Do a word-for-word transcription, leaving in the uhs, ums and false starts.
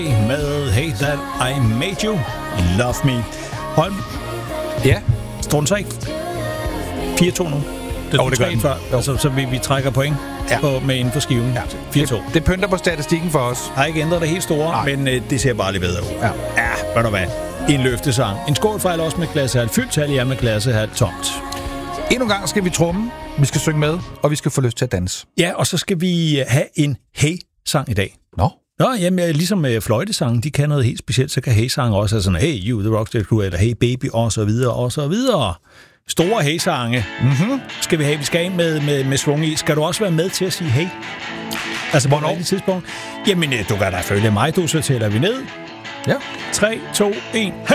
Med Hey That I Made You Love Me. Holm. Ja. Står den så ikke fire to nu? Det jo, det gør den. Før, altså, så vi, vi trækker point ja. på, med inden for skiven. Ja. fire to. Det, det pynter på statistikken for os. Har ikke ændret det helt store, Nej. men øh, det ser bare lidt bedre ud. Ja, ja ved du hvad? En løftesang. En skål fejl også med glassehat. Fyldt tal, ja med glassehat tomt. Endnu en gang skal vi tromme, vi skal synge med, og vi skal få lyst til at danse. Ja, og så skal vi have en hey-sang i dag. Nå? Nå, jamen, ligesom uh, fløjtesangen, de kan noget helt specielt, så kan hey-sangen også have sådan, hey you, the Rockstar Crew, eller hey baby, og så videre, og så videre. Store hey-sange. Mm-hmm. Skal vi have, vi skal ind med, med, med svung i. Skal du også være med til at sige hey? Altså, på et tidspunkt? Jamen, du kan da følge mig, du, så tæller vi ned. Ja. tre, to, et,